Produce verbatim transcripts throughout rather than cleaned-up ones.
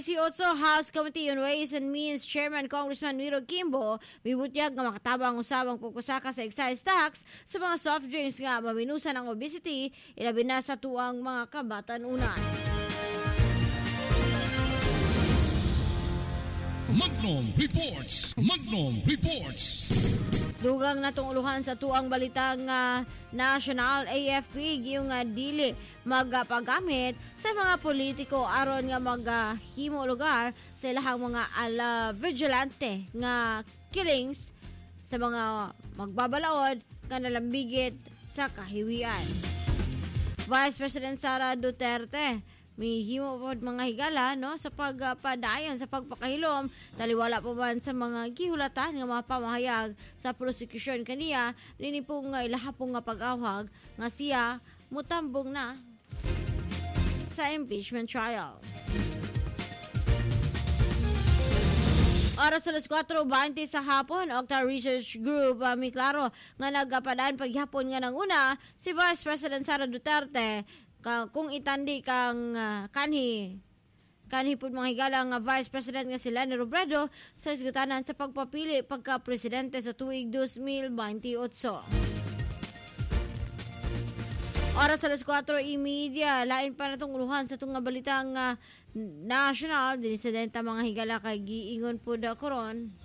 eighteen, House Committee on Ways and Means Chairman Congressman Miro Kimbo mibutyag nga makatabang usabang pagkusaka sa excise tax sa mga soft drinks nga maminusan ang obesity ilabi na sa tuang mga kabatan-unan. Magnum Reports. Magnum Reports. Dugang natong uluhan sa tuang balitang uh, national A F P giyong uh, dili magapagamit sa mga politiko aron nga maghimo lugar sa ilahang mga ala vigilante nga killings sa mga magbabalaod nga nalambigit sa kahiwian. Vice President Sara Duterte mihimo po mga higala no sa pagpadayon sa pagpakahilom taliwala pa man sa mga gihulatan nga mga pamahayag sa prosecution kaniya lini pong ilahapong nga pag-awhag nga siya mutambong na sa impeachment trial. Oras alas four twenty sa hapon, Octa Research Group uh, may klaro nga nagapadaan paghapon nga nang una si Vice President Sara Duterte kung itandi kang uh, kanhi kanhi pud mga higala nga Vice President nga si Leni Robredo sa isgutanan sa pagpapili pagka-presidente sa tuig twenty twenty-eight. Oras alas four thirty, lain pa natong uluhan sa itong balitang uh, national, dinisidenta mga higala kay giingon po da koron.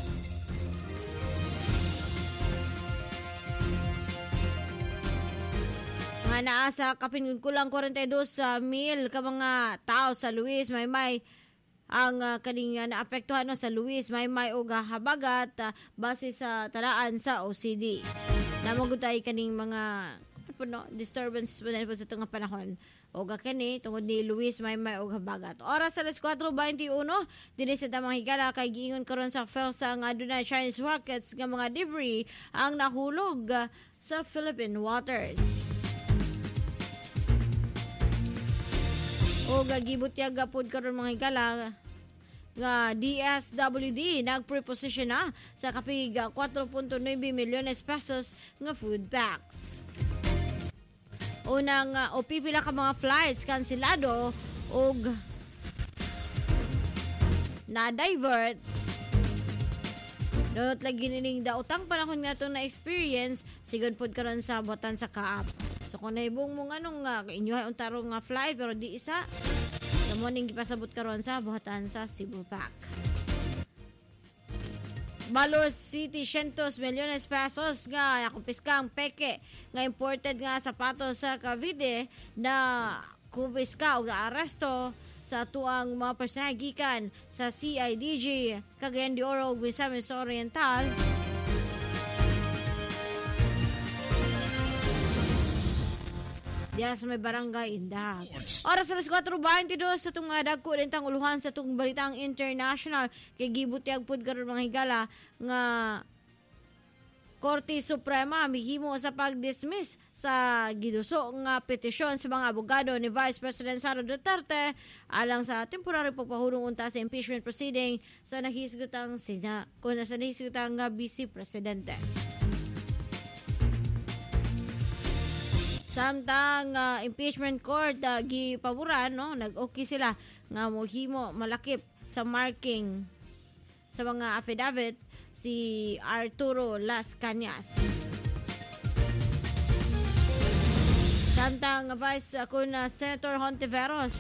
Nga naa sa kapin kulang forty-two mil ka mga tao sa Luis Maymay ang uh, kaning uh, naapektuhan no, sa Luis Maymay og habagat uh, base sa talaan sa O C D. Namugutay kaning mga no, disturbances po na po sa itong panahon. O kani tungod ni Luis Maymay og habagat. Oras alas four twenty-one, dinis sa mga higala kay giingon karon sa Philsa nga adunay Chinese rockets nga mga debris ang nahulog uh, sa Philippine waters. O gagibutyaga pod karon mga higala nga D S W D nagpreposition na sa kapig four point nine milyones pesos nga food packs. Unang uh, o pipila ka mga flights kanselado og na-divert. Dot lagi nining daotang panahon nga itong na-experience sigod pod karon sa buhatan sa Kaap. So kung naibong mong anong nga inyuhay untarong nga flight pero di isa sa morning gipasabot karon sa buhatan sa Cebu Pac. Balos City cientos milyones pesos nga nakumpiskang peke nga imported nga sapatos sa Cavite na kumpiska o naaresto sa tuang mga personagikan sa C I D G Cagayan de Oro Misamis Oriental. Diya sa may barangay Indak. Oras alas four twenty-two sa itong dagko rin tang uluhan sa itong balitang international kay gibutyag pud karon mga higala nga Korte Suprema mihimo sa pag-dismiss sa giduso nga petisyon sa mga abogado ni Vice President Sara Duterte alang sa temporary pagpahulong unta sa impeachment proceeding sa nahisgutang sina kung sa nahisgutang nga Vice Presidente. Samtang uh, impeachment court uh, gipaboran no nag-okay sila nga mohimo malakip sa marking sa mga affidavit si Arturo Las Cañas. Samtang uh, Vice uh, kun uh, Senator Hontiveros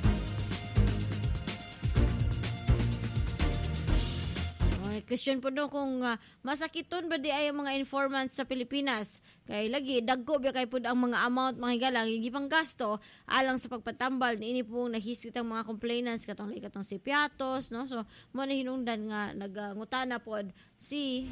question po no kung uh, masakiton ba di ay mga informants sa Pilipinas kay lagi dagko ba kay pud ang mga amount mga higalang gipang gasto alang sa pagpatambal niini pong nahisgot ang mga complainants katong like katong si Piatos no so mo na hinungdan nga nagangutana pod si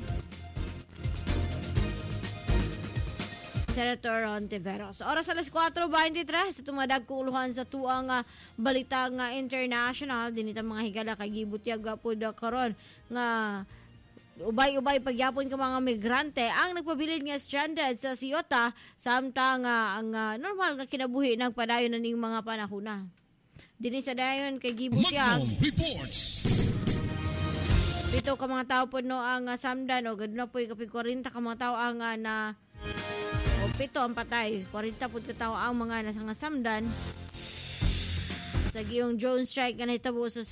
Senator Hontiveros. Oras alas four twenty-three sa tumadag kuuluhan sa tuang uh, balita nga international dinita mga higala kay gibutyag pud karon nga ubay-ubay pagyapon ka mga migrante ang nagpabilin nga stranded sa Ceuta samtang uh, ang uh, normal nga kinabuhi nagpadayon na ning mga panahona. Dinhi sa dayon kay gibutyag Reports. Pito ka mga tao pud no ang uh, samdan o gaduna poy kapig forty ka mga tao ang uh, na o pito ang patay. forty pud ka tao ang mga nasa nga samdan sa giyong drone strike nga nahitabo sa